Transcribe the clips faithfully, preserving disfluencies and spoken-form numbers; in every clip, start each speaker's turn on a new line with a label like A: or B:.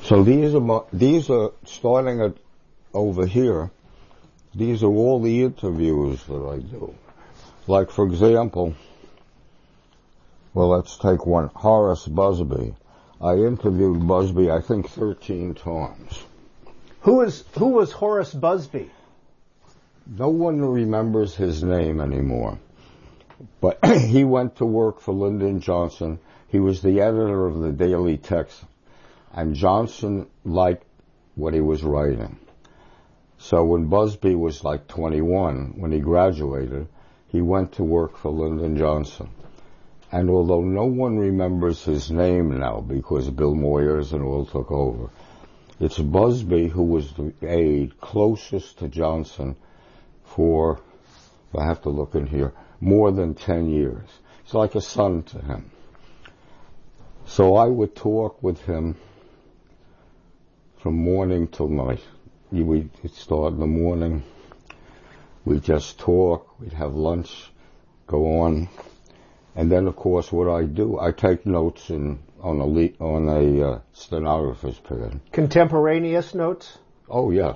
A: So these are my, these are starting at over here. These are all the interviews that I do. Like, for example, well, let's take one. Horace Busby. I interviewed Busby, I think, thirteen times.
B: Who is who was Horace Busby?
A: No one remembers his name anymore. But he went to work for Lyndon Johnson. He was the editor of the Daily Text. And Johnson liked what he was writing. So when Busby was like twenty-one, when he graduated, he went to work for Lyndon Johnson. And although no one remembers his name now because Bill Moyers and all took over, it's Busby who was the aide closest to Johnson for, I have to look in here, more than ten years. It's like a son to him. So I would talk with him from morning till night. We'd start in the morning, we'd just talk, we'd have lunch, go on. And then, of course, what I do, I take notes in, on a, le- on a uh, stenographer's pad.
B: Contemporaneous notes?
A: Oh, yes.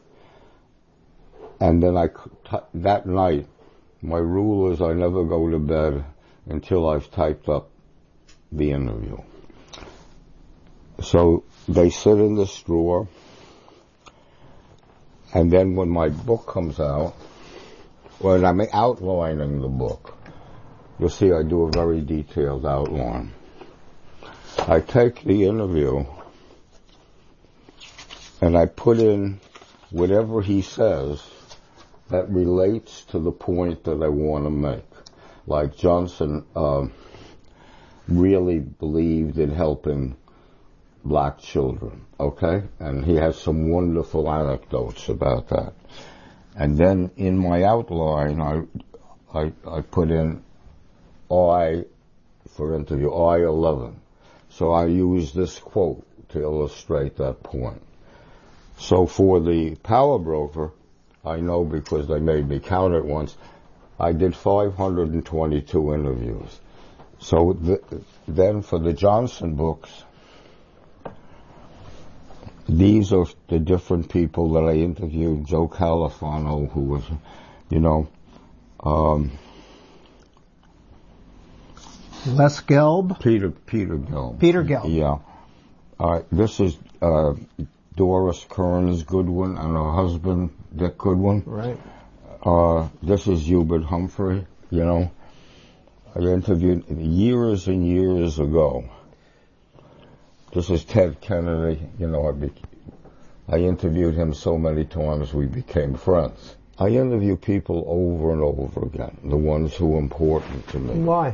A: And then I, that night, my rule is I never go to bed until I've typed up the interview. So they sit in this drawer, and then when my book comes out, when I'm outlining the book, you'll see I do a very detailed outline. I take the interview and I put in whatever he says that relates to the point that I want to make. Like Johnson um, really believed in helping black children, okay? And he has some wonderful anecdotes about that. And then in my outline, I I, I put in I, for interview, I eleven. So I use this quote to illustrate that point. So for the Power Broker, I know because they made me count it once, I did five hundred twenty-two interviews. So th- then for the Johnson books, these are the different people that I interviewed. Joe Califano, who was, you know, um,
B: Les Gelb?
A: Peter, Peter Gelb.
B: Peter Gelb.
A: Yeah. Uh, this is, uh, Doris Kearns Goodwin and her husband, Dick Goodwin.
B: Right.
A: Uh, this is Hubert Humphrey, you know. I interviewed years and years ago. This is Ted Kennedy, you know, I, be, I interviewed him so many times we became friends. I interview people over and over again, the ones who are important to me.
B: Why?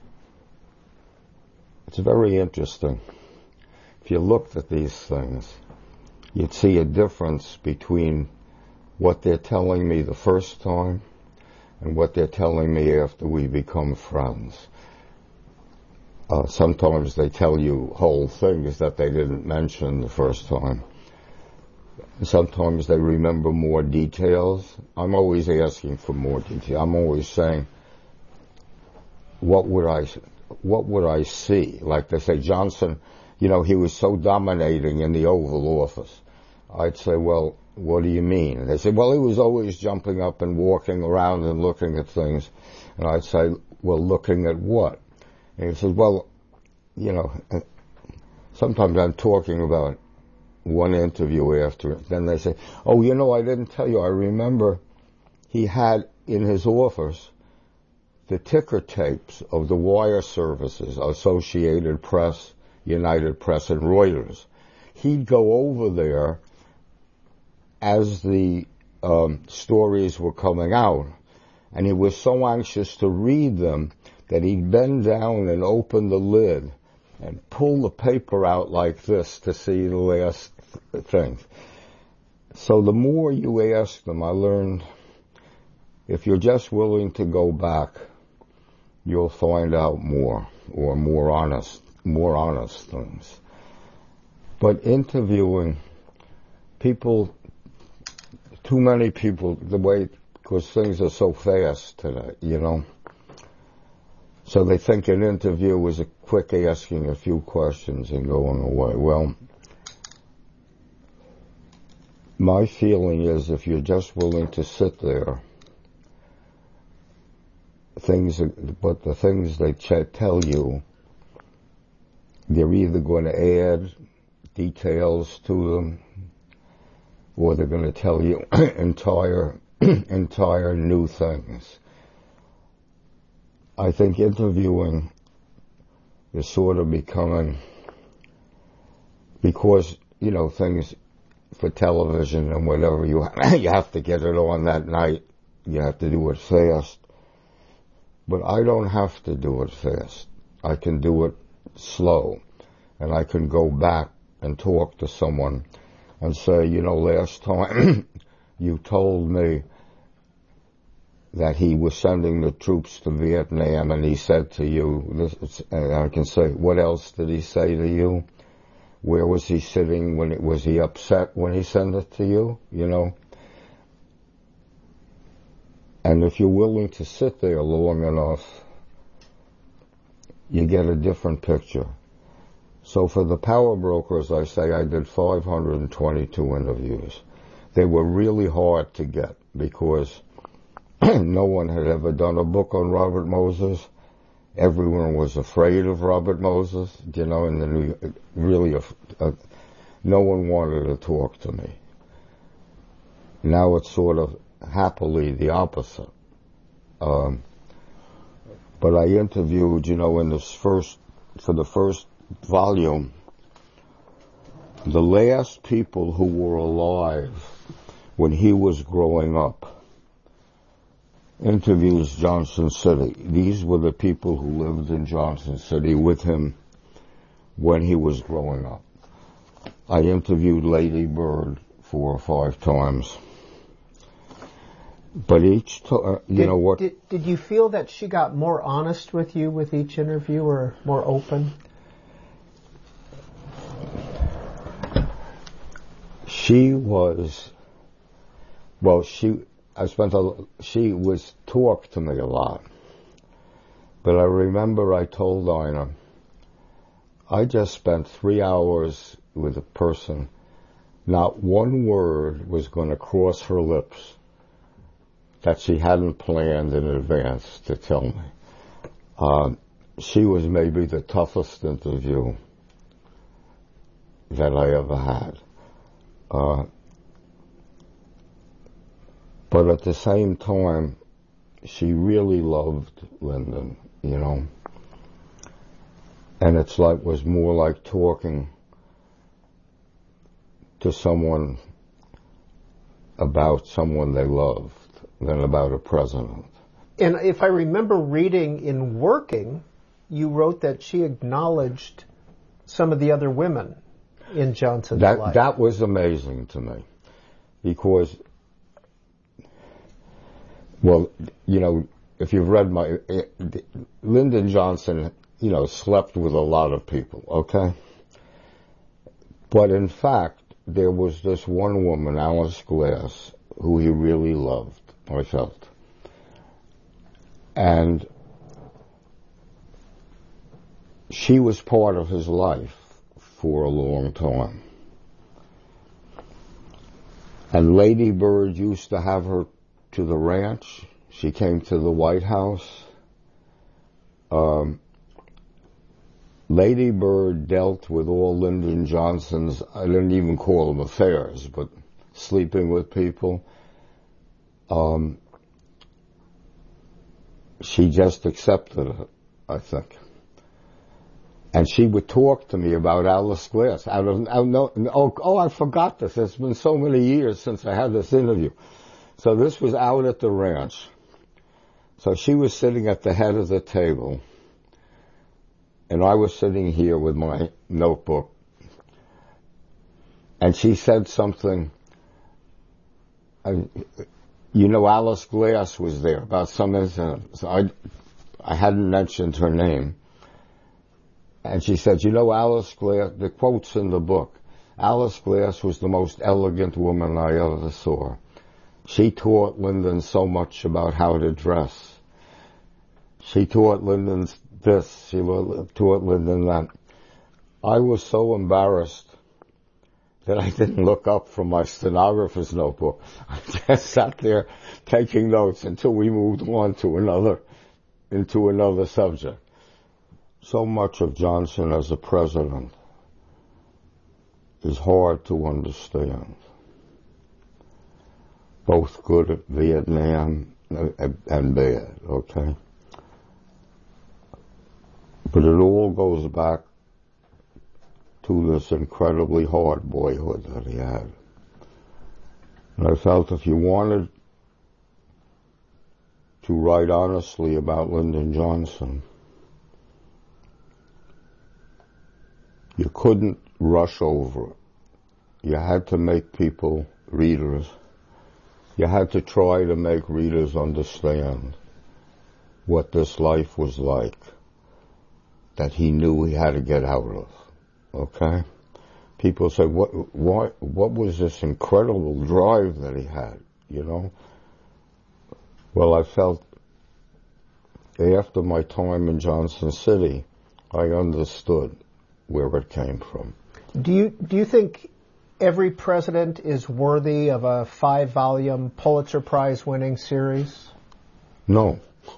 A: It's very interesting. If you looked at these things, you'd see a difference between what they're telling me the first time and what they're telling me after we become friends. Uh, sometimes they tell you whole things that they didn't mention the first time. Sometimes they remember more details. I'm always asking for more detail. I'm always saying, what would I, what would I see? Like they say, Johnson, you know, he was so dominating in the Oval Office. I'd say, well, what do you mean? They say, well, he was always jumping up and walking around and looking at things. And I'd say, well, looking at what? And he says, well, you know, sometimes I'm talking about one interview after it. Then they say, oh, you know, I didn't tell you. I remember he had in his office the ticker tapes of the wire services, Associated Press, United Press, and Reuters. He'd go over there as the um, stories were coming out, and he was so anxious to read them that he'd bend down and open the lid and pull the paper out like this to see the last th- thing. So the more you ask them, I learned if you're just willing to go back, you'll find out more, or more honest, more honest things. But interviewing people, too many people, the way, because things are so fast today, you know. So they think an interview is a quick asking a few questions and going away. Well, my feeling is if you're just willing to sit there, things, but the things they ch- tell you, they're either going to add details to them, or they're going to tell you entire, entire new things. I think interviewing is sort of becoming, because, you know, things for television and whatever, you you have to get it on that night. You have to do it fast. But I don't have to do it fast. I can do it slow. And I can go back and talk to someone and say, you know, last time you told me that he was sending the troops to Vietnam, and he said to you, this, and I can say, what else did he say to you? Where was he sitting when it, was he upset when he sent it to you, you know? And if you're willing to sit there long enough, you get a different picture. So for the power brokers, I say I did five hundred twenty-two interviews. They were really hard to get because no one had ever done a book on Robert Moses. Everyone was afraid of Robert Moses, you know, and the New, really, a, a, no one wanted to talk to me. Now it's sort of happily the opposite. Um, but I interviewed, you know, in this first, for the first volume, the last people who were alive when he was growing up. Interviews Johnson City. These were the people who lived in Johnson City with him when he was growing up. I interviewed Lady Bird four or five times. But each time, you
B: did,
A: know what?
B: Did, did you feel that she got more honest with you with each interview, or more open?
A: She was, well, she, I spent a, she was talked to me a lot. But I remember I told Ina, I just spent three hours with a person, not one word was going to cross her lips that she hadn't planned in advance to tell me. Uh, she was maybe the toughest interview that I ever had. Uh, but at the same time, she really loved Lyndon, you know. And it's like, was more like talking to someone about someone they loved than about a president.
B: And if I remember reading in Working, you wrote that she acknowledged some of the other women in Johnson's
A: that,
B: life.
A: That was amazing to me. Because, well, you know, if you've read my... It, Lyndon Johnson, you know, slept with a lot of people, okay? But in fact, there was this one woman, Alice Glass, who he really loved, I felt. And she was part of his life for a long time. And Lady Bird used to have her to the ranch. She came to the White House. Um, Lady Bird dealt with all Lyndon Johnson's, I didn't even call them affairs, but sleeping with people. Um, she just accepted it, I think. And she would talk to me about Alice Glass. Out of, out, no, oh, oh, I forgot this. It's been so many years since I had this interview. So this was out at the ranch. So she was sitting at the head of the table. And I was sitting here with my notebook. And she said something. I, you know, Alice Glass was there about some incident. So I, I hadn't mentioned her name. And she said, you know, Alice Glass, the quote's in the book, Alice Glass was the most elegant woman I ever saw. She taught Lyndon so much about how to dress. She taught Lyndon this, she taught Lyndon that. I was so embarrassed that I didn't look up from my stenographer's notebook. I just sat there taking notes until we moved on to another, into another subject. So much of Johnson as a president is hard to understand. Both good at Vietnam and bad, okay? But it all goes back to this incredibly hard boyhood that he had. And I felt if you wanted to write honestly about Lyndon Johnson, you couldn't rush over it. You had to make people, readers, you had to try to make readers understand what this life was like that he knew he had to get out of. Okay? People say, what, what, what was this incredible drive that he had, you know? Well, I felt after my time in Johnson City, I understood where it came from.
B: Do you, do you think every president is worthy of a five-volume Pulitzer Prize-winning series?
A: No.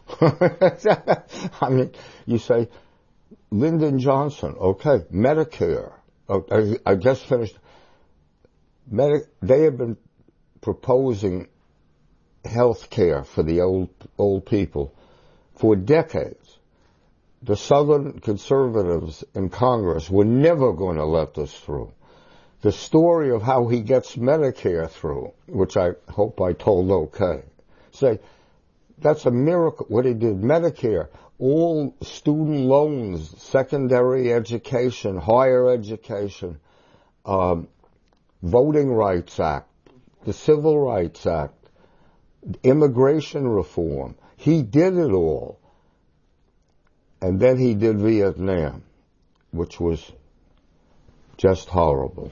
A: I mean, you say, Lyndon Johnson, okay, Medicare. I, I just finished. Medi- they have been proposing health care for the old old people for decades. The Southern conservatives in Congress were never going to let this through. The story of how he gets Medicare through, which I hope I told okay, say, that's a miracle. What he did, Medicare, all student loans, secondary education, higher education, um, Voting Rights Act, the Civil Rights Act, immigration reform. He did it all. And then he did Vietnam, which was just horrible.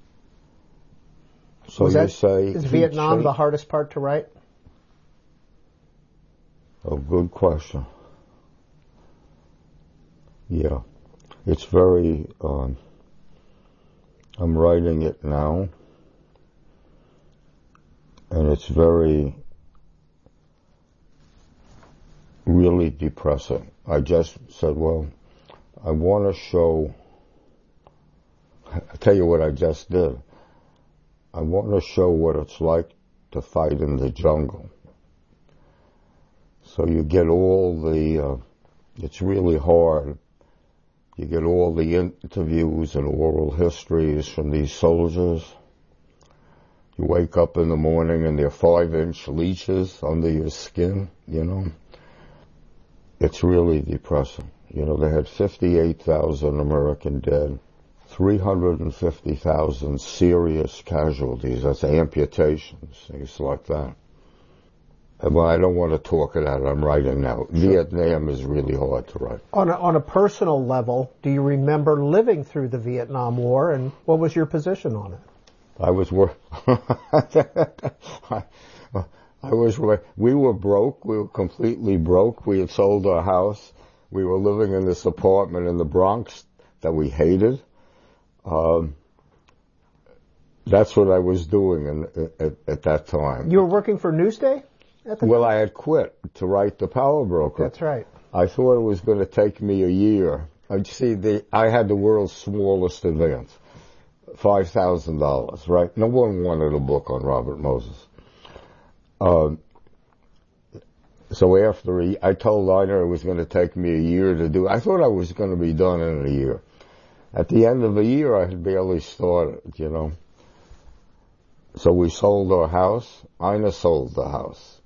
A: So
B: was
A: you
B: that,
A: say...
B: Is Vietnam the hardest part to write?
A: Oh, good question. Yeah. It's very... Um, I'm writing it now. And it's very... really depressing. I just said, well, I want to show... I'll tell you what I just did. I want to show what it's like to fight in the jungle. So you get all the, uh, it's really hard. You get all the interviews and oral histories from these soldiers. You wake up in the morning and they're five-inch leeches under your skin, you know. It's really depressing. You know, they had fifty-eight thousand American dead. three hundred fifty thousand serious casualties. That's amputations, things like that. Well, I don't want to talk it out. I'm writing now. Sure. Vietnam is really hard to write.
B: On a, on a personal level, do you remember living through the Vietnam War, and what was your position on it?
A: I was wor- I, I was we were broke. We were completely broke. We had sold our house. We were living in this apartment in the Bronx that we hated. Um, that's what I was doing in, at, at that time.
B: You were working for Newsday at the
A: Well,
B: time?
A: I had quit to write The Power Broker.
B: That's right.
A: I thought it was going to take me a year. I'd see the, I had the world's smallest advance. five thousand dollars, right? No one wanted a book on Robert Moses. Um, so after a, I told Leiner it was going to take me a year to do. I thought I was going to be done in a year. At the end of a year, I had barely started, you know. So we sold our house. Ina sold the house.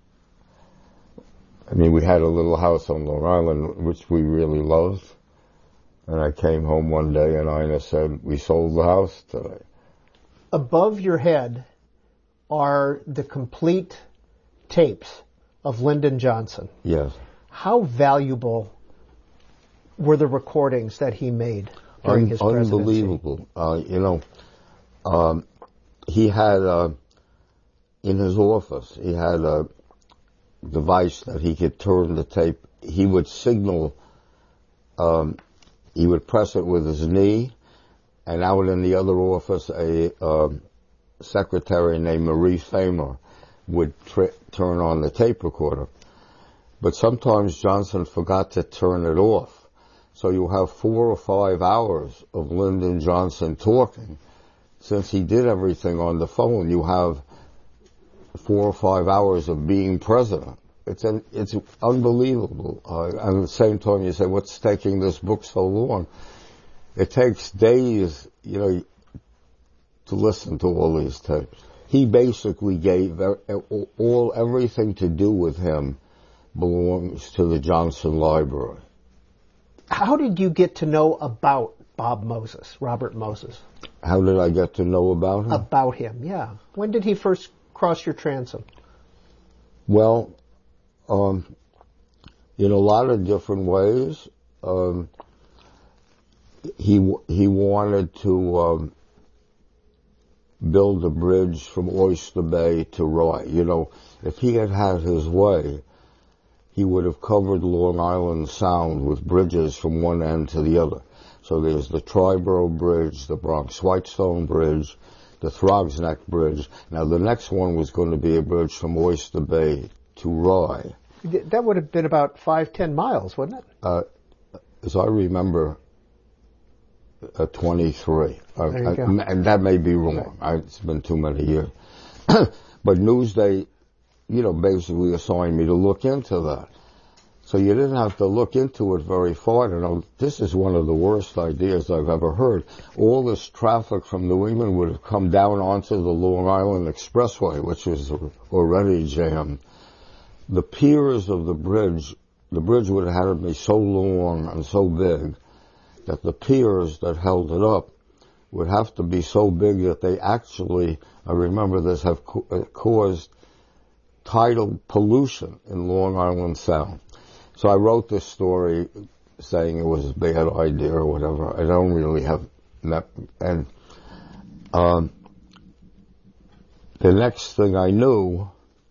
A: I mean, we had a little house on Long Island, which we really loved. And I came home one day and Ina said, we sold the house today.
B: Above your head are the complete tapes of Lyndon Johnson.
A: Yes.
B: How valuable were the recordings that he made during
A: Un-
B: his presidency?
A: Unbelievable. Uh, you know, um, he had, uh, in his office, he had a device that he could turn the tape. He would signal, um, he would press it with his knee, and out in the other office, a uh, secretary named Marie Thamer would tr- turn on the tape recorder. But sometimes Johnson forgot to turn it off. So you have four or five hours of Lyndon Johnson talking. Since he did everything on the phone, you have four or five hours of being president. It's an, it's unbelievable. Uh, and at the same time, you say, what's taking this book so long? It takes days, you know, to listen to all these tapes. He basically gave all, everything to do with him belongs to the Johnson Library.
B: How did you get to know about Bob Moses, Robert Moses?
A: How did I get to know about him?
B: About him, yeah. When did he first cross your transom?
A: Well, um, in a lot of different ways. Um, he he wanted to um, build a bridge from Oyster Bay to Rye. You know, if he had had his way, he would have covered Long Island Sound with bridges from one end to the other. So there's the Triborough Bridge, the Bronx-Whitestone Bridge, the Throgs Neck Bridge. Now the next one was going to be a bridge from Oyster Bay to Rye.
B: That would have been about five, ten miles, wouldn't it?
A: Uh, as I remember, uh, twenty-three.
B: There you
A: I,
B: go.
A: I, and that may be wrong. I, it's been too many years. But Newsday, you know, basically assigned me to look into that. So you didn't have to look into it very far to know this is one of the worst ideas I've ever heard. All this traffic from New England would have come down onto the Long Island Expressway, which was already jammed. The piers of the bridge, the bridge would have had to be so long and so big that the piers that held it up would have to be so big that they actually, I remember this, have co- caused tidal pollution in Long Island Sound. So I wrote this story saying it was a bad idea or whatever. I don't really have that. And um, the next thing I knew,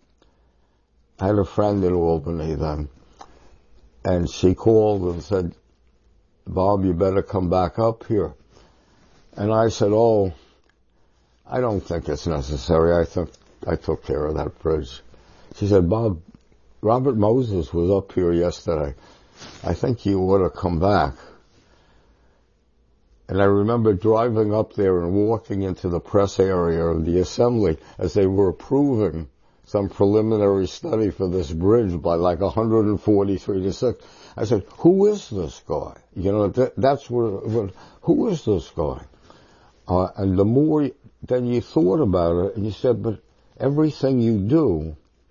A: I had a friend in Albany then, and she called and said, Bob, you better come back up here. And I said, oh, I don't think it's necessary. I think I took care of that bridge. She said, Bob, Robert Moses was up here yesterday. I think you ought to come back. And I remember driving up there and walking into the press area of the assembly as they were approving some preliminary study for this bridge by like one hundred forty-three to six. I said, who is this guy? You know, that, that's where, who is this guy? Uh, and the more, then you thought about it and you said, but everything you do,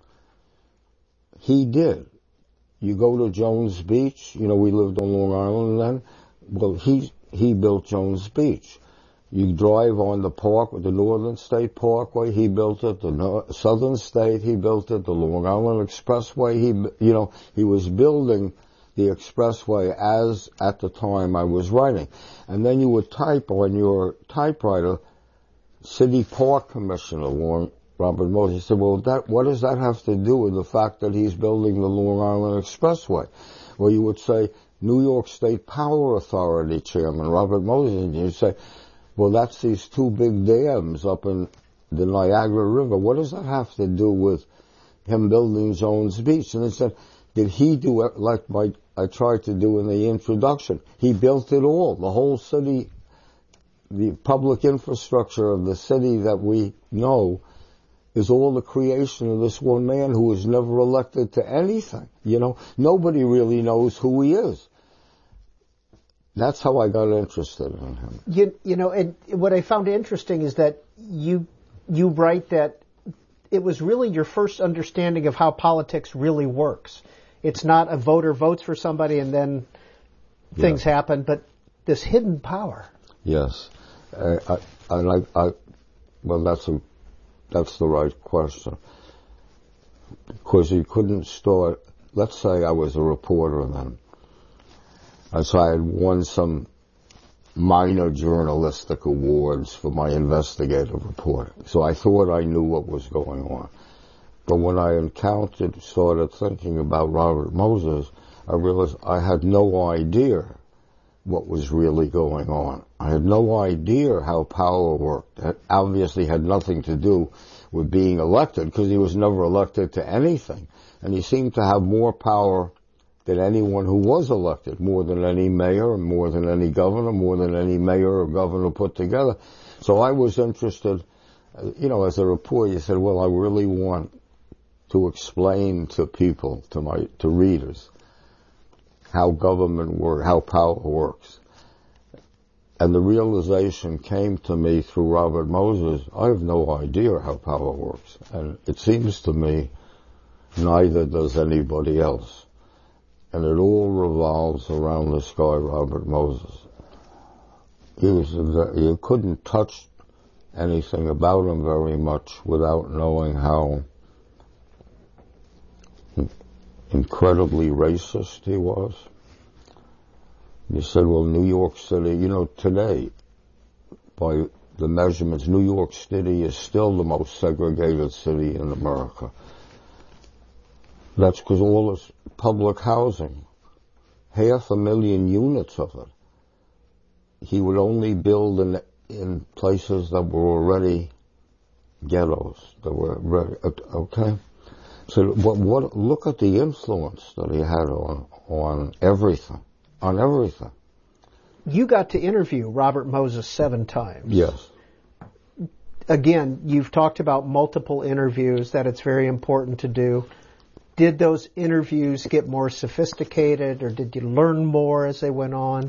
A: he did. You go to Jones Beach, you know, we lived on Long Island then. Well, he, he built Jones Beach. You drive on the park, the Northern State Parkway, he built it. The North, Southern State, he built it. The Long Island Expressway, he, you know, he was building the expressway as at the time I was writing. And then you would type on your typewriter, City Park Commissioner, Long, Robert Moses. He said, well, that, what does that have to do with the fact that he's building the Long Island Expressway? Well, you would say, New York State Power Authority Chairman, Robert Moses. And you'd say, well, that's these two big dams up in the Niagara River. What does that have to do with him building Jones Beach? And they said, did he do it like my, I tried to do in the introduction? He built it all, the whole city, the public infrastructure of the city that we know is all the creation of this one man who was never elected to anything. You know, nobody really knows who he is. That's how I got interested in him.
B: You, you know, and what I found interesting is that you you write that it was really your first understanding of how politics really works. It's not a voter votes for somebody and then things yeah. happen, but this hidden power.
A: Yes, uh, I, I like. I, well, that's a that's the right question, because you couldn't start. Let's say I was a reporter then. And so I had won some minor journalistic awards for my investigative reporting. So I thought I knew what was going on. But when I encountered, started thinking about Robert Moses, I realized I had no idea what was really going on. I had no idea how power worked. It obviously had nothing to do with being elected, because he was never elected to anything. And he seemed to have more power than anyone who was elected, more than any mayor, more than any governor, more than any mayor or governor put together. So I was interested, you know, as a reporter, you said, well, I really want to explain to people, to my, to readers, how government works, how power works. And the realization came to me through Robert Moses, I have no idea how power works. And it seems to me neither does anybody else. And it all revolves around this guy, Robert Moses. He was a, you couldn't touch anything about him very much without knowing how incredibly racist he was. You said, well, New York City, you know, today, by the measurements, New York City is still the most segregated city in America. That's because all this public housing, half a million units of it, he would only build in, in places that were already ghettos, that were already, okay? So what, what, look at the influence that he had on, on everything, on everything.
B: You got to interview Robert Moses seven times.
A: Yes.
B: Again, you've talked about multiple interviews, that it's very important to do. Did those interviews get more sophisticated, or did you learn more as they went on?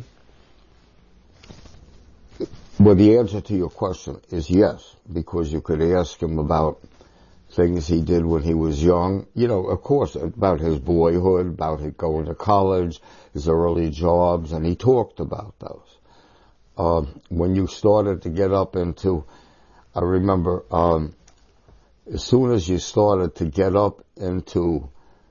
A: Well, the answer to your question is yes, because you could ask him about things he did when he was young. You know, of course, about his boyhood, about his going to college, his early jobs, and he talked about those. Uh, when you started to get up into, I remember, um, as soon as you started to get up into,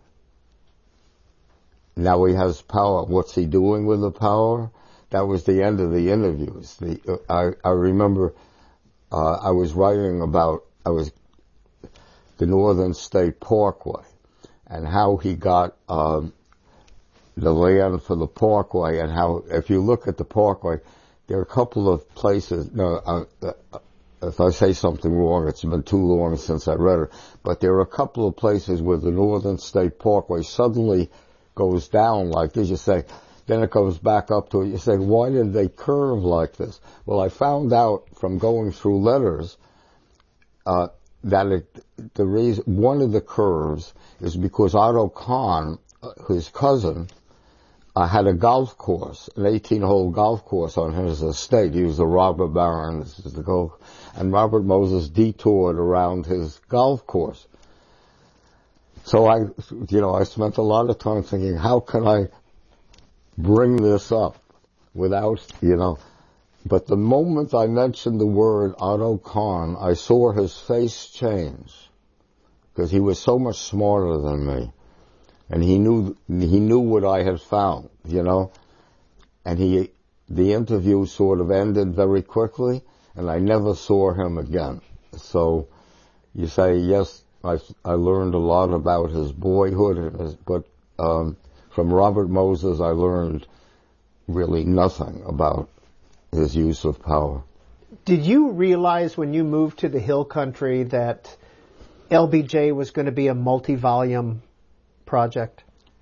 A: now he has power, what's he doing with the power? That was the end of the interviews. The, uh, I, I remember, uh, I was writing about, I was, the Northern State Parkway, and how he got, um, the land for the parkway, and how, if you look at the parkway, there are a couple of places, no, uh, uh, if I say something wrong, it's been too long since I read it, but there are a couple of places where the Northern State Parkway suddenly goes down like this. You say, then it goes back up to it. You say, why did they curve like this? Well, I found out from going through letters, uh, that it, the reason, one of the curves is because Otto Kahn, his cousin, uh, had a golf course, an eighteen-hole golf course on his estate. He was the robber baron, this is the golf, and Robert Moses detoured around his golf course. So I, you know, I spent a lot of time thinking, how can I bring this up without, you know, but the moment I mentioned the word Otto Kahn, I saw his face change, because he was so much smarter than me, and he knew he knew what I had found, you know, and he the interview sort of ended very quickly, and I never saw him again. So you say, yes, I I learned a lot about his boyhood, but um, from Robert Moses I learned really nothing about his use of power.
B: Did you realize when you moved to the Hill Country that L B J was going to be a multi-volume project?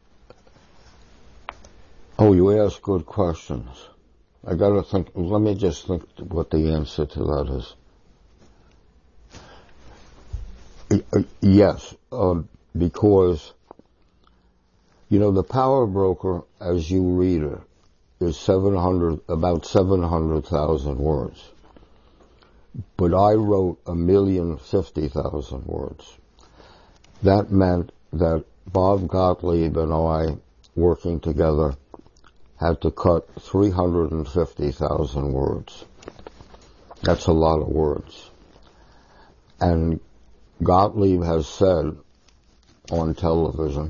A: Oh, you ask good questions. I gotta think, let me just think what the answer to that is. Yes, uh, because, you know, the Power Broker, as you read it, is seven hundred, about seven hundred thousand words. But I wrote a million fifty thousand words. That meant that Bob Gottlieb and I, working together, had to cut three hundred fifty thousand words. That's a lot of words. And Gottlieb has said on television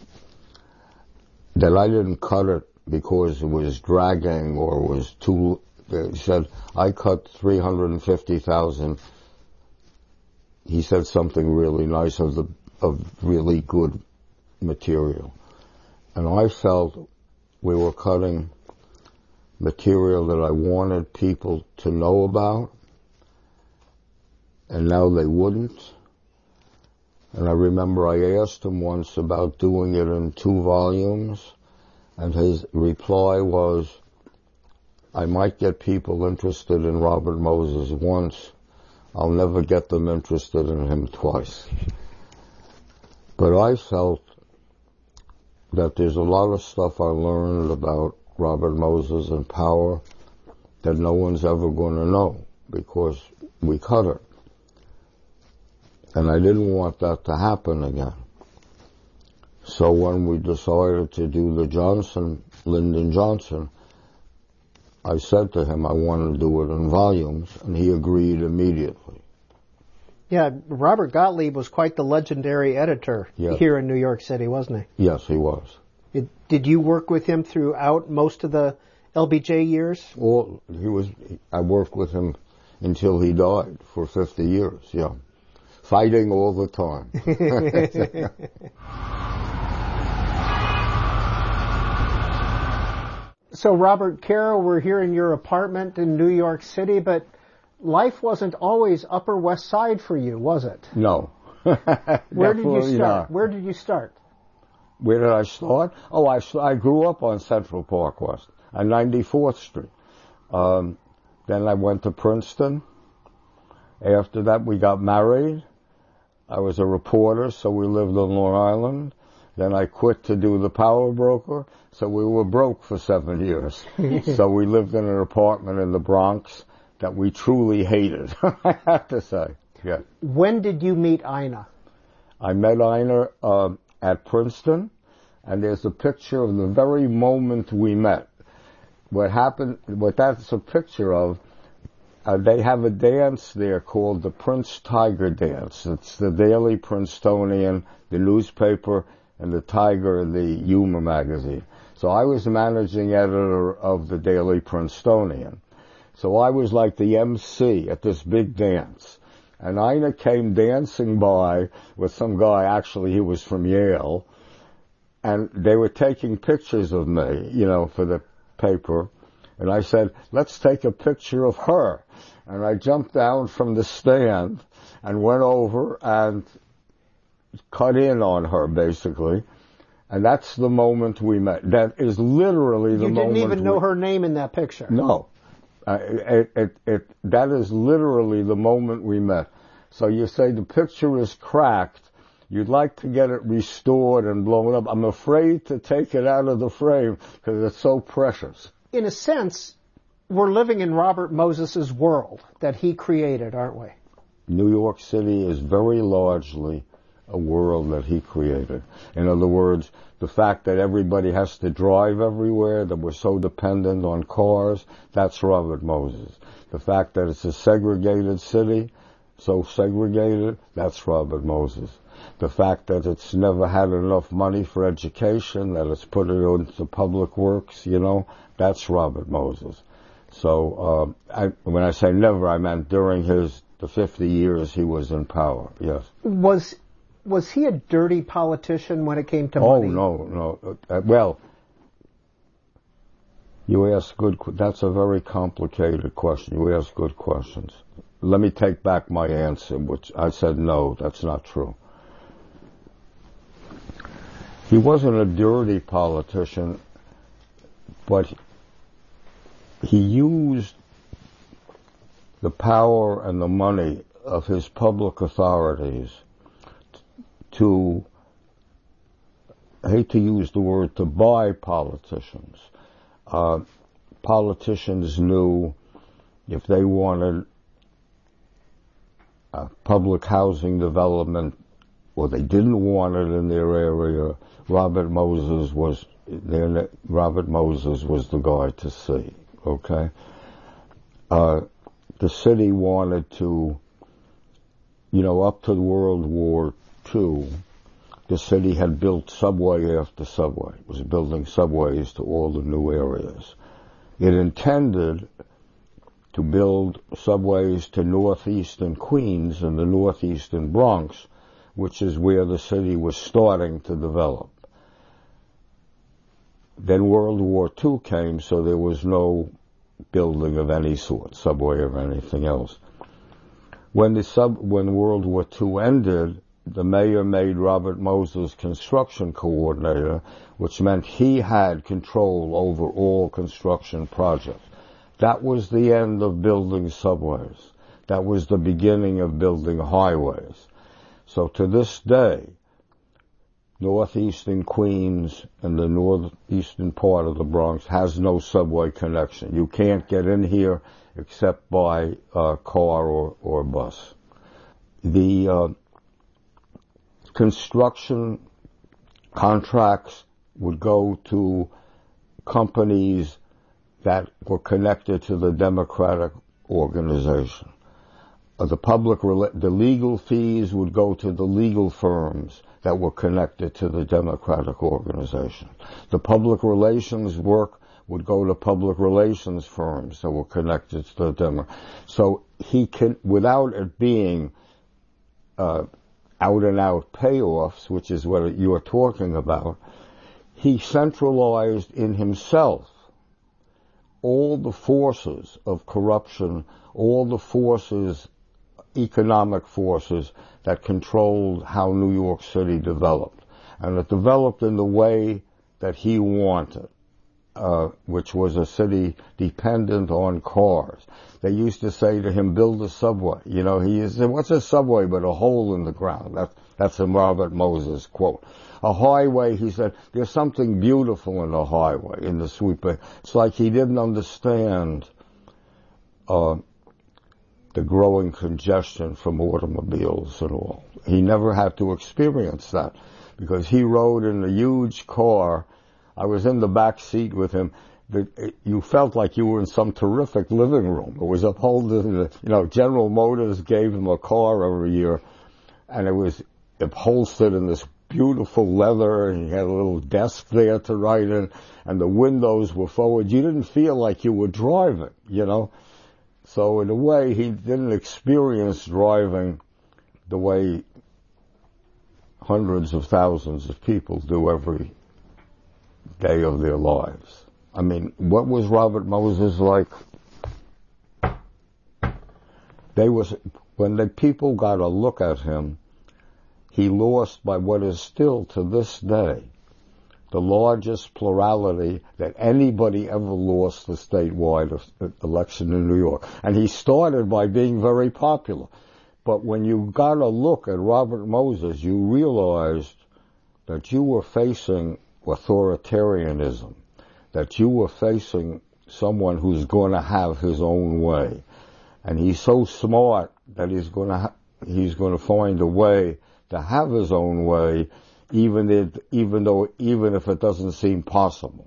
A: that I didn't cut it because it was dragging or was too, he said, I cut three hundred fifty thousand. He said something really nice of the, of really good material. And I felt we were cutting material that I wanted people to know about, and now they wouldn't. And I remember I asked him once about doing it in two volumes, and his reply was, I might get people interested in Robert Moses once, I'll never get them interested in him twice. But I felt that there's a lot of stuff I learned about Robert Moses and power that no one's ever going to know because we cut it. And I didn't want that to happen again. So when we decided to do the Johnson, Lyndon Johnson, I said to him I wanted to do it in volumes, and he agreed immediately.
B: Yeah, Robert Gottlieb was quite the legendary editor
A: yes.
B: here in New York City, wasn't he?
A: Yes, he was.
B: It, did you work with him throughout most of the L B J years?
A: Well, he was. I worked with him until he died for fifty years, yeah. Fighting all the time.
B: So, Robert Caro, we're here in your apartment in New York City, but life wasn't always Upper West Side for you, was it?
A: No.
B: Where did you start?
A: Not.
B: Where did you start?
A: Where did I start? Oh, I, I grew up on Central Park West, on ninety-fourth Street. Um, then I went to Princeton. After that, we got married. I was a reporter, so we lived on Long Island. Then I quit to do the power broker, so we were broke for seven years. So we lived in an apartment in the Bronx that we truly hated, I have to say. Yeah.
B: When did you meet Ina?
A: I met Ina uh, at Princeton, and there's a picture of the very moment we met. What happened, what that's a picture of, uh, they have a dance there called the Prince Tiger Dance. It's the Daily Princetonian, the newspaper, and the Tiger, the humor magazine. So I was managing editor of the Daily Princetonian. So I was like the M C at this big dance. And Ina came dancing by with some guy, actually he was from Yale, and they were taking pictures of me, you know, for the paper. And I said, let's take a picture of her. And I jumped down from the stand and went over and cut in on her, basically. And that's the moment we met. That is literally the moment.
B: You didn't even know
A: we,
B: her name in that picture.
A: No. Uh, it, it, it, that is literally the moment we met. So you say the picture is cracked. You'd like to get it restored and blown up. I'm afraid to take it out of the frame because it's so precious.
B: In a sense, we're living in Robert Moses's world that he created, aren't we?
A: New York City is very largely a world that he created. In other words, the fact that everybody has to drive everywhere, that we're so dependent on cars, that's Robert Moses. The fact that it's a segregated city, so segregated, that's Robert Moses. The fact that it's never had enough money for education, that it's put it into public works, you know, that's Robert Moses. So uh, I, when I say never, I meant during his the fifty years he was in power, yes.
B: Was was he a dirty politician when it came to
A: oh,
B: money?
A: Oh, no, no. Uh, well, you ask good, that's a very complicated question. You ask good questions. Let me take back my answer, which I said no, that's not true. He wasn't a dirty politician, but he used the power and the money of his public authorities to, I hate to use the word, to buy politicians. Uh, politicians knew if they wanted uh, public housing development or they didn't want it in their area, Robert Moses was their, Robert Moses was the guy to see. Okay, uh, the city wanted to, you know, up to World War Two, the city had built subway after subway. It was building subways to all the new areas. It intended to build subways to northeastern Queens and the northeastern Bronx, which is where the city was starting to develop. Then World War Two came, so there was no building of any sort, subway or anything else. When the sub, when World War Two ended, the mayor made Robert Moses construction coordinator, which meant he had control over all construction projects. That was the end of building subways. That was the beginning of building highways. So to this day, northeastern Queens and the northeastern part of the Bronx has no subway connection. You can't get in here except by uh, car or, or bus. The uh, construction contracts would go to companies that were connected to the Democratic organization. Uh, the public, the legal fees would go to the legal firms that were connected to the Democratic organization. The public relations work would go to public relations firms that were connected to the Democratic. So he can, without it being uh, out-and-out payoffs, which is what you're talking about, he centralized in himself all the forces of corruption, all the forces, economic forces that controlled how New York City developed. And it developed in the way that he wanted, uh, which was a city dependent on cars. They used to say to him, build a subway. You know, he used to say, what's a subway but a hole in the ground? That's, that's a Robert Moses quote. A highway, he said, there's something beautiful in a highway, in the sweep. It's like he didn't understand uh, the growing congestion from automobiles and all. He never had to experience that because he rode in a huge car. I was in the back seat with him. You felt like you were in some terrific living room. It was upholstered, you know, General Motors gave him a car every year, and it was upholstered in this beautiful leather, and he had a little desk there to write in, and the windows were forward. You didn't feel like you were driving, you know. So in a way, he didn't experience driving the way hundreds of thousands of people do every day of their lives. I mean, what was Robert Moses like? They was, when the people got a look at him, he lost by what is still to this day the largest plurality that anybody ever lost a statewide election in New York. And he started by being very popular. But when you got a look at Robert Moses, you realized that you were facing authoritarianism, that you were facing someone who's going to have his own way. And he's so smart that he's going to ha- he's going to find a way to have his own way, even if, even though, even if it doesn't seem possible.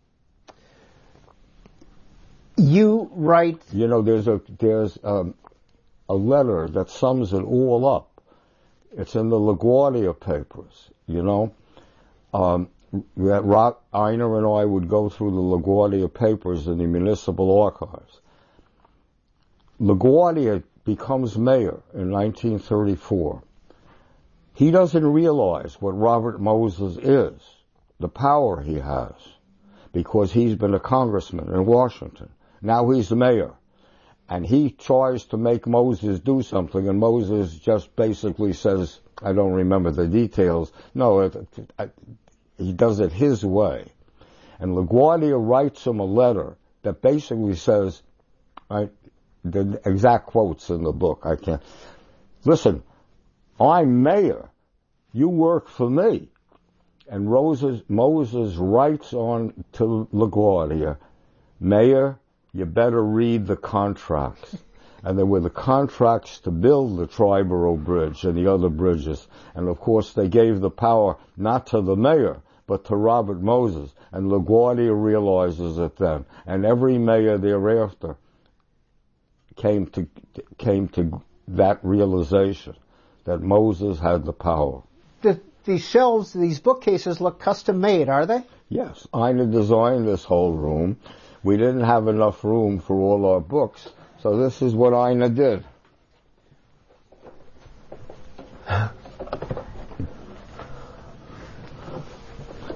B: You write.
A: You know, there's a there's um, a letter that sums it all up. It's in the LaGuardia papers. You know, um, that Rock, Einer and I would go through the LaGuardia papers in the municipal archives. LaGuardia becomes mayor in nineteen thirty-four. He doesn't realize what Robert Moses is, the power he has, because he's been a congressman in Washington. Now he's the mayor. And he tries to make Moses do something, and Moses just basically says, I don't remember the details, no, it, it, he does it his way. And LaGuardia writes him a letter that basically says, I, the exact quotes in the book, I can't, listen, I'm mayor. You work for me. And Moses, Moses writes on to LaGuardia, Mayor, you better read the contracts. And there were the contracts to build the Triborough Bridge and the other bridges. And of course they gave the power not to the mayor, but to Robert Moses. And LaGuardia realizes it then. And every mayor thereafter came to, came to that realization that Moses had the power.
B: The, these shelves, these bookcases look custom made, are they?
A: Yes. Einer designed this whole room. We didn't have enough room for all our books, so this is what Einer did.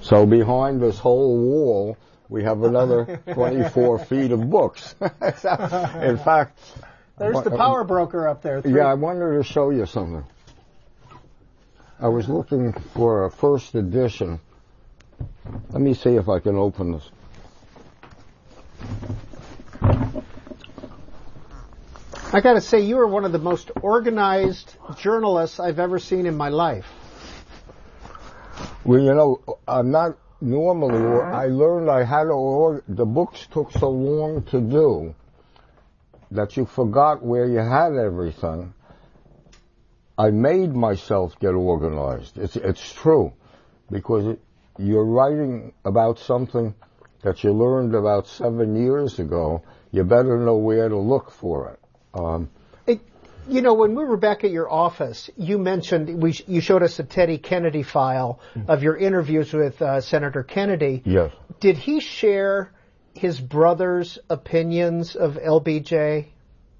A: So behind this whole wall, we have another twenty-four feet of books. In fact,
B: there's the power broker up there. Three.
A: Yeah, I wanted to show you something. I was looking for a first edition. Let me see if I can open this.
B: I got to say, you are one of the most organized journalists I've ever seen in my life.
A: Well, you know, I'm not normally, I learned I had to, order, the books took so long to do that you forgot where you had everything. I made myself get organized. It's, it's true, because it, you're writing about something that you learned about seven years ago. You better know where to look for it. Um,
B: it, you know, when we were back at your office, you mentioned, we, you showed us a Teddy Kennedy file of your interviews with uh, Senator Kennedy.
A: Yes.
B: Did he share his brother's opinions of L B J?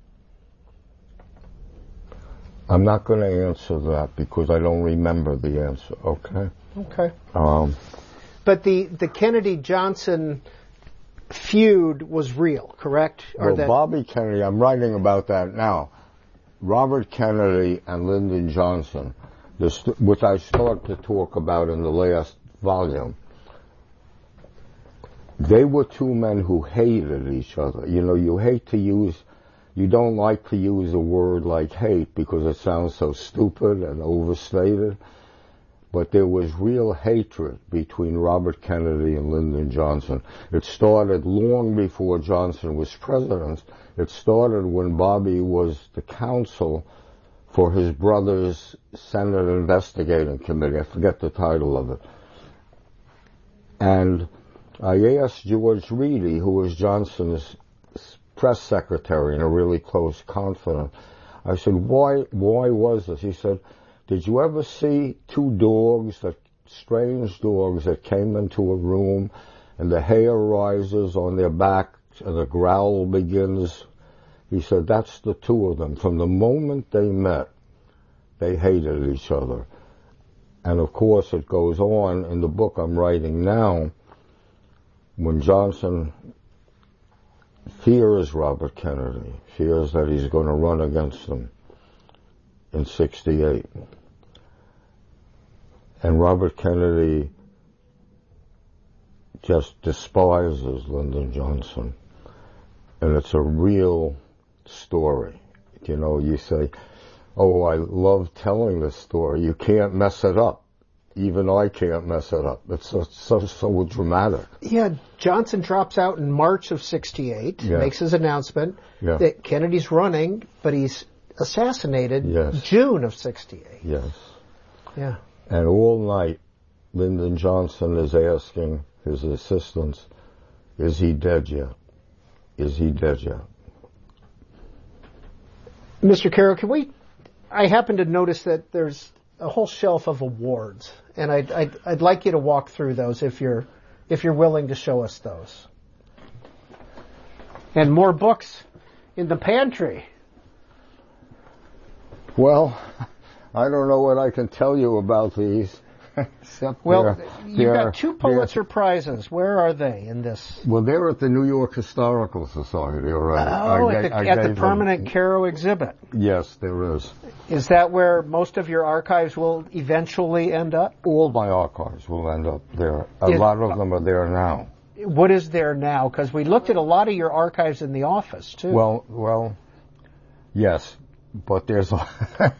A: I'm not going to answer that because I don't remember the answer, okay?
B: Okay.
A: Um,
B: but the, the Kennedy-Johnson feud was real, correct? Or
A: well,
B: that
A: Bobby Kennedy, I'm writing about that now. Robert Kennedy and Lyndon Johnson, this, which I started to talk about in the last volume, they were two men who hated each other. You know, you hate to use, you don't like to use a word like hate because it sounds so stupid and overstated. But there was real hatred between Robert Kennedy and Lyndon Johnson. It started long before Johnson was president. It started when Bobby was the counsel for his brother's Senate Investigating Committee. I forget the title of it. And I asked George Reedy, who was Johnson's press secretary and a really close confidant, I said, why, why was this? He said, did you ever see two dogs, that strange dogs that came into a room and the hair rises on their backs and the growl begins? He said, that's the two of them. From the moment they met, they hated each other. And of course it goes on in the book I'm writing now, when Johnson fears Robert Kennedy, fears that he's going to run against him in sixty-eight. And Robert Kennedy just despises Lyndon Johnson. And it's a real story. You know, you say, oh, I love telling this story. You can't mess it up. Even I can't mess it up. It's so, so, so dramatic.
B: Yeah, Johnson drops out in March of sixty-eight, yeah. makes his announcement yeah. that Kennedy's running, but he's assassinated
A: yes.
B: June of sixty-eight.
A: Yes.
B: Yeah.
A: And all night, Lyndon Johnson is asking his assistants, is he dead yet? Is he dead yet?
B: Mister Caro, can we, I happen to notice that there's a whole shelf of awards, and I'd, I'd, I'd like you to walk through those if you're, if you're willing to show us those. And more books in the pantry.
A: Well, I don't know what I can tell you about these. Except
B: well, you've got two Pulitzer Prizes. Where are they in this?
A: Well, they're at the New York Historical Society already.
B: Oh,
A: I,
B: at the,
A: I
B: at the permanent
A: them.
B: Caro exhibit.
A: Yes, there is.
B: Is that where most of your archives will eventually end up?
A: All my archives will end up there. A
B: is,
A: lot of them are there now.
B: What is there now? Because we looked at a lot of your archives in the office, too.
A: Well, well, yes. But there's a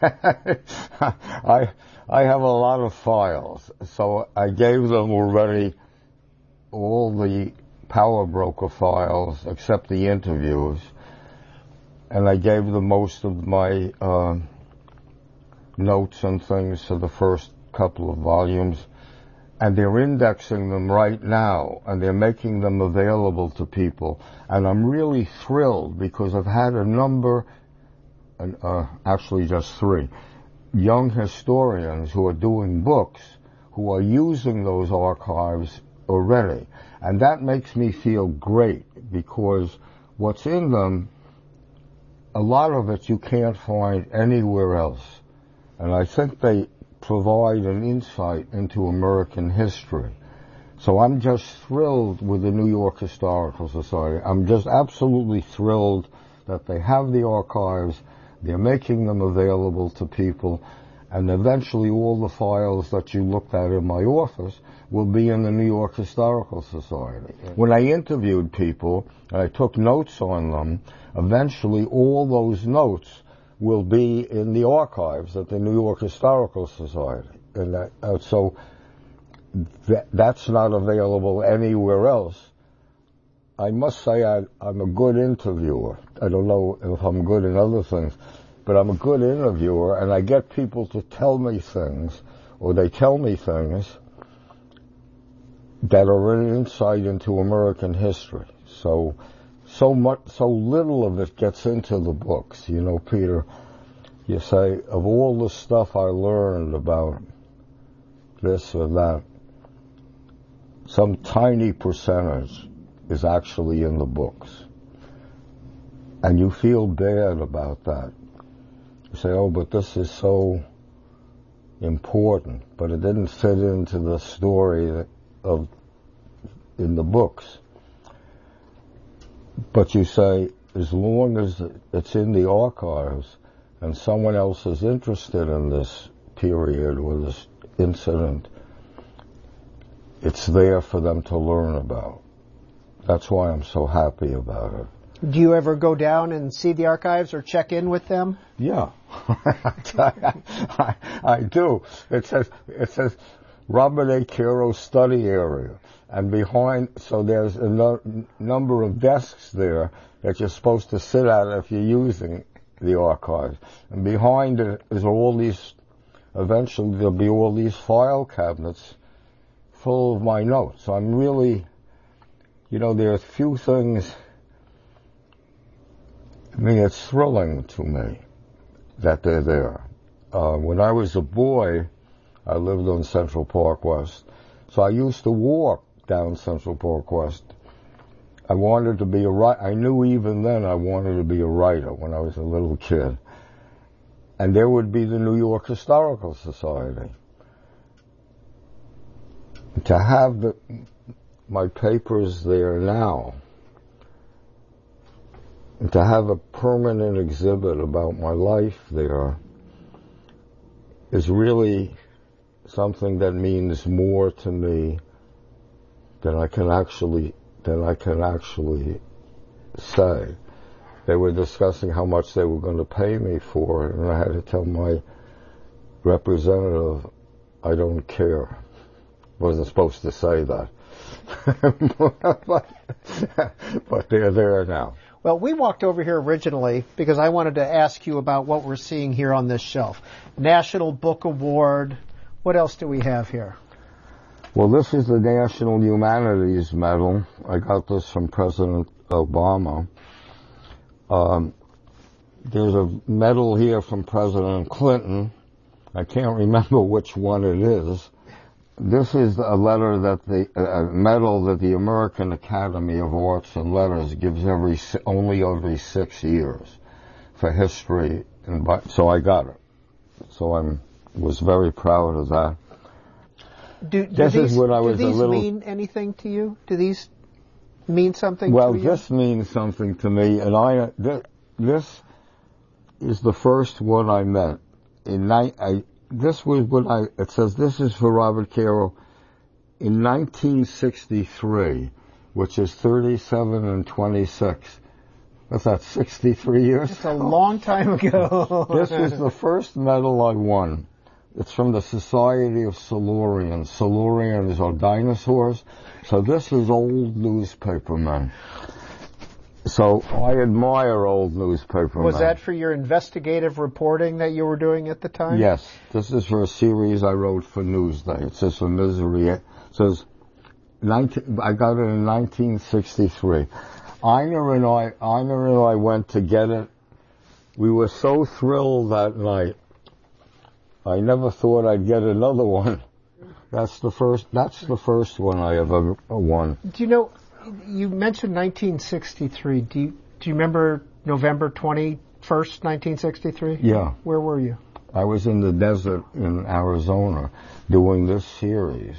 A: I I have a lot of files, so I gave them already all the Power Broker files except the interviews, and I gave them most of my uh, notes and things to the first couple of volumes, and they're indexing them right now, and they're making them available to people, and I'm really thrilled because I've had a number. Uh, actually just three, young historians who are doing books who are using those archives already. And that makes me feel great because what's in them, a lot of it you can't find anywhere else. And I think they provide an insight into American history So I'm just thrilled with the New York Historical Society. I'm just absolutely thrilled that they have the archives, they're making them available to people, and eventually all the files that you looked at in my office will be in the New York Historical Society. When I interviewed people, and I took notes on them, eventually all those notes will be in the archives at the New York Historical Society. And that, uh, so th- that's not available anywhere else. I must say I, I'm a good interviewer. I don't know if I'm good in other things, but I'm a good interviewer, and I get people to tell me things, or they tell me things that are an insight into American history. So, so much, so little of it gets into the books. You know, Peter, you say, of all the stuff I learned about this or that, some tiny percentage is actually in the books. And you feel bad about that. You say, oh, but this is so important, but it didn't fit into the story of in the books. But you say, as long as it's in the archives and someone else is interested in this period or this incident, it's there for them to learn about. That's why I'm so happy about it.
B: Do you ever go down and see the archives or check in with them?
A: Yeah, I, I do. It says it says Robert A. Caro Study Area, and behind, so there's a no, number of desks there that you're supposed to sit at if you're using the archives, and behind it is all these. Eventually, there'll be all these file cabinets full of my notes. So I'm really, you know, there are few things. I mean, it's thrilling to me that they're there. Uh, when I was a boy, I lived on Central Park West, so I used to walk down Central Park West. I wanted to be a writer. I knew even then I wanted to be a writer when I was a little kid. And there would be the New York Historical Society. To have the, my papers there now, and to have a permanent exhibit about my life there is really something that means more to me than I can actually than I can actually say. They were discussing how much they were going to pay me for it, and I had to tell my representative, I don't care. Wasn't supposed to say that. but, but they're there now.
B: Well, we walked over here originally because I wanted to ask you about what we're seeing here on this shelf. National Book Award. What else do we have here?
A: Well, this is the National Humanities Medal. I got this from President Obama. Um, there's a medal here from President Clinton. I can't remember which one it is. This is a letter that the a medal that the American Academy of Arts and Letters gives every only every six years for history, and so I got it. So I'm was very proud of that.
B: Do, do
A: this
B: these,
A: is when I was
B: do these
A: a little,
B: mean anything to you? Do these mean something
A: well,
B: to you?
A: Well, this means something to me, and I th- this is the first one I met in ni- I. This was when I, it says this is for Robert Caro in nineteen sixty-three, which is thirty-seven and twenty-six. What's that, sixty-three years?
B: It's a long time ago.
A: This was the first medal I won. It's from the Society of Silurians. Silurians are dinosaurs. So this is old newspapermen. So I admire old newspapermen.
B: Was that for your investigative reporting that you were doing at the time?
A: Yes. This is for a series I wrote for Newsday. It says for Misery. It says, nineteen, I got it in nineteen sixty-three. Ina and I, Ina and I went to get it. We were so thrilled that night. I never thought I'd get another one. That's the first, that's the first one I ever won.
B: Do you know, you mentioned nineteen sixty-three. Do you, do you remember November twenty-first, nineteen sixty-three?
A: Yeah.
B: Where were you?
A: I was in the desert in Arizona doing this series.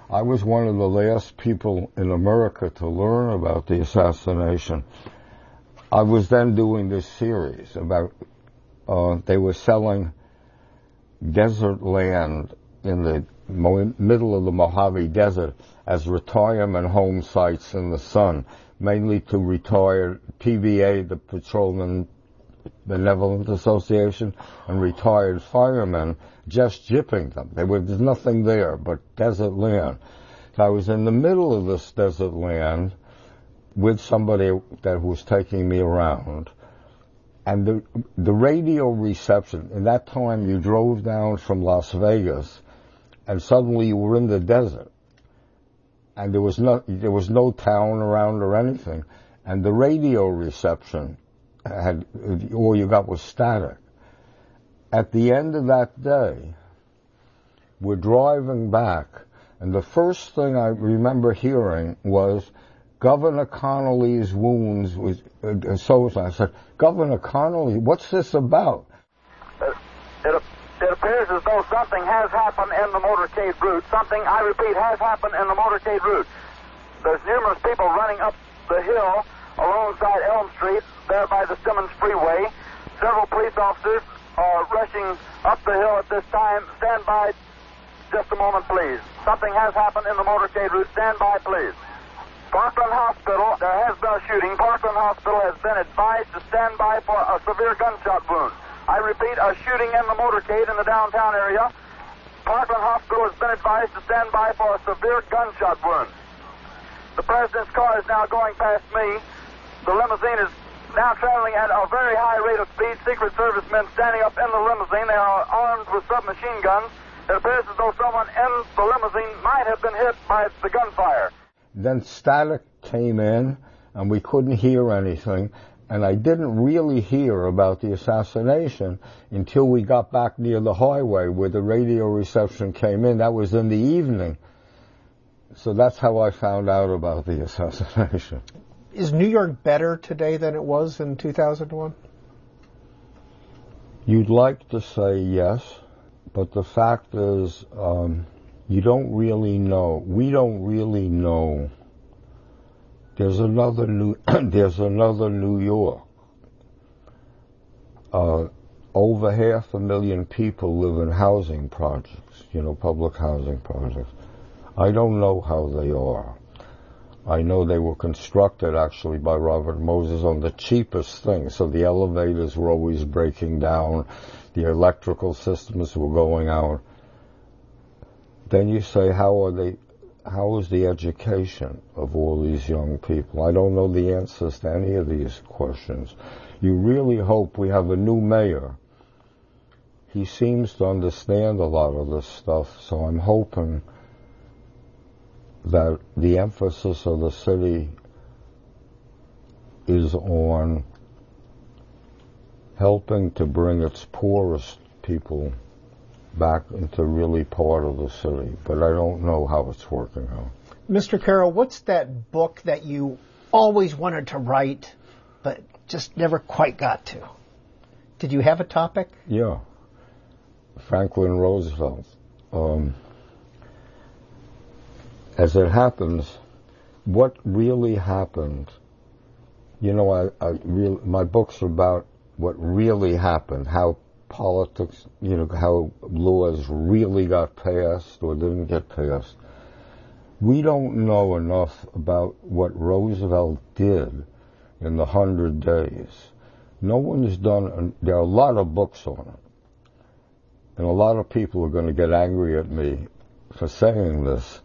A: I was one of the last people in America to learn about the assassination. I was then doing this series about, uh, they were selling desert land in the mo- middle of the Mojave Desert as retirement home sites in the sun, mainly to retired P V A, the Patrolman Benevolent Association, and retired firemen, just gypping them. There was nothing there but desert land. So I was in the middle of this desert land with somebody that was taking me around. And the the radio reception, in that time you drove down from Las Vegas and suddenly you were in the desert. And there was no, there was no town around or anything. And the radio reception had, all you got was static. At the end of that day, we're driving back, and the first thing I remember hearing was Governor Connolly's wounds was uh, so. I said, Governor Connolly, what's this about?
C: Uh, it, it appears as though something has happened in the motorcade route. Something, I repeat, has happened in the motorcade route. There's numerous people running up the hill alongside Elm Street, there by the Simmons Freeway. Several police officers are rushing up the hill at this time. Stand by just a moment, please. Something has happened in the motorcade route. Stand by, please. Parkland Hospital, there has been a shooting. Parkland Hospital has been advised to stand by for a severe gunshot wound. I repeat, a shooting in the motorcade in the downtown area. Parkland Hospital has been advised to stand by for a severe gunshot wound. The president's car is now going past me. The limousine is now traveling at a very high rate of speed. Secret Service men standing up in the limousine. They are armed with submachine guns. It appears as though someone in the limousine might have been hit by the gunfire.
A: Then static came in, and we couldn't hear anything, and I didn't really hear about the assassination until we got back near the highway where the radio reception came in. That was in the evening. So that's how I found out about the assassination.
B: Is New York better today than it was in two thousand one?
A: You'd like to say yes, but the fact is, um, you don't really know. We don't really know. There's another New, there's another New York. Uh, over half a million people live in housing projects, you know, public housing projects. I don't know how they are. I know they were constructed actually by Robert Moses on the cheapest thing. So the elevators were always breaking down. The electrical systems were going out. Then you say, how are they, how is the education of all these young people? I don't know the answers to any of these questions. You really hope we have a new mayor. He seems to understand a lot of this stuff, so I'm hoping that the emphasis of the city is on helping to bring its poorest people back into really part of the city, but I don't know how it's working out.
B: Mister Carroll, what's that book that you always wanted to write, but just never quite got to? Did you have a topic?
A: Yeah. Franklin Roosevelt. Um, as it happens, what really happened, you know, I, I real, my books are about what really happened, how politics, you know, how laws really got passed or didn't get passed. We don't know enough about what Roosevelt did in the hundred days. No one's done, there are a lot of books on it. And a lot of people are going to get angry at me for saying this.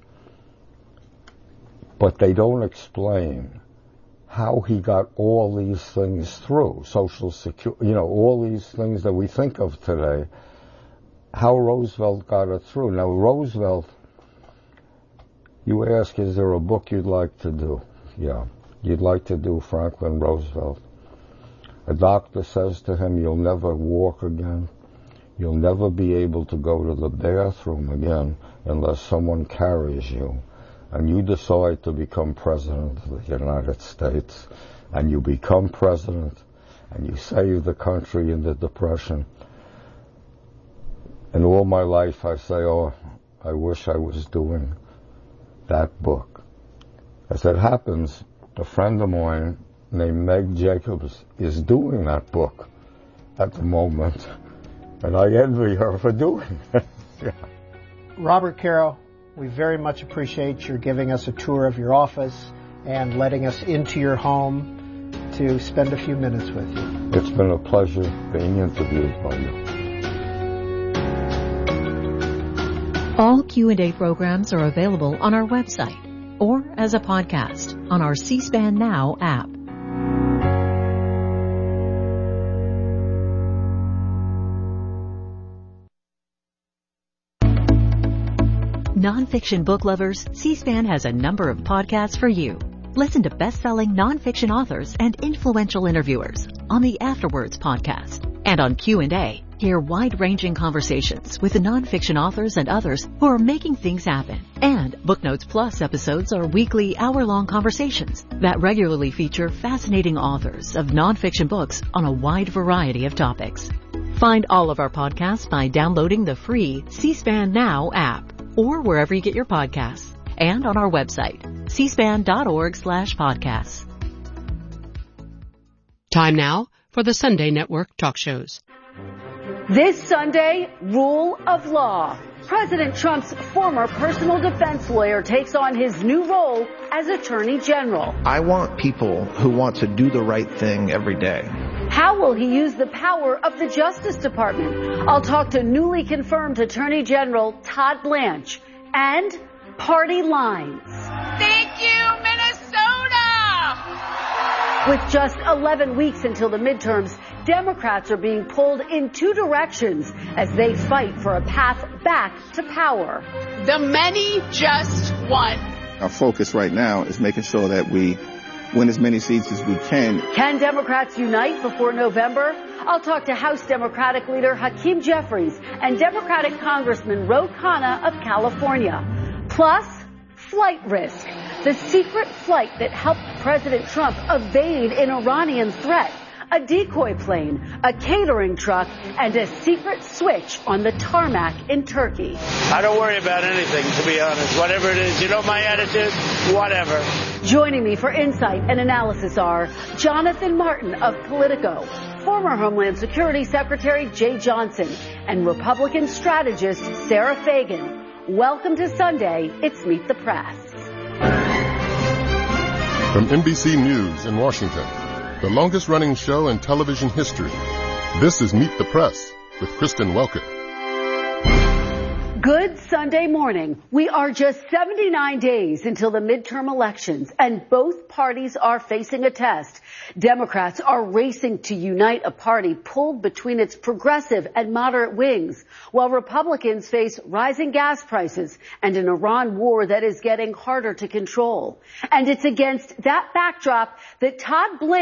A: But they don't explain how he got all these things through, Social Security, you know, all these things that we think of today, how Roosevelt got it through. Now, Roosevelt, you ask, is there a book you'd like to do? Yeah, you'd like to do Franklin Roosevelt. A doctor says to him, you'll never walk again. You'll never be able to go to the bathroom again unless someone carries you. And you decide to become president of the United States, and you become president, and you save the country in the Depression. And all my life I say, oh, I wish I was doing that book. As it happens, a friend of mine named Meg Jacobs is doing that book at the moment, and I envy her for doing it. Yeah.
B: Robert Caro, we very much appreciate your giving us a tour of your office and letting us into your home to spend a few minutes with you.
A: It's been a pleasure being interviewed by you.
D: All Q and A programs are available on our website or as a podcast on our C-SPAN Now app. Nonfiction book lovers, C-SPAN has a number of podcasts for you. Listen to best-selling nonfiction authors and influential interviewers on the Afterwards podcast. And on Q and A, hear wide-ranging conversations with the nonfiction authors and others who are making things happen. And Book Notes Plus episodes are weekly hour-long conversations that regularly feature fascinating authors of nonfiction books on a wide variety of topics. Find all of our podcasts by downloading the free C-SPAN Now app or wherever you get your podcasts, and on our website, c span dot org slash podcasts.
E: Time now for the Sunday Network talk shows.
F: This Sunday, rule of law. President Trump's former personal defense lawyer takes on his new role as Attorney General.
G: I want people who want to do the right thing every day.
F: How will he use the power of the Justice Department? I'll talk to newly confirmed Attorney General Todd Blanche and party lines.
H: Thank you, Minnesota!
F: With just eleven weeks until the midterms, Democrats are being pulled in two directions as they fight for a path back to power.
H: The many just won.
I: Our focus right now is making sure that we win as many seats as we can.
F: Can Democrats unite before November? I'll talk to House Democratic leader Hakeem Jeffries and Democratic Congressman Ro Khanna of California. Plus, flight risk, the secret flight that helped President Trump evade an Iranian threat, a decoy plane, a catering truck, and a secret switch on the tarmac in Turkey.
J: I don't worry about anything, to be honest. Whatever it is, you know my attitude? Whatever.
F: Joining me for insight and analysis are Jonathan Martin of Politico, former Homeland Security Secretary Jay Johnson, and Republican strategist Sarah Fagan. Welcome to Sunday. It's Meet the Press.
K: From N B C News in Washington, the longest-running show in television history, this is Meet the Press with Kristen Welker.
F: Good Sunday morning. We are just seventy-nine days until the midterm elections, and both parties are facing a test. Democrats are racing to unite a party pulled between its progressive and moderate wings, while Republicans face rising gas prices and an Iran war that is getting harder to control. And it's against that backdrop that Todd Blanche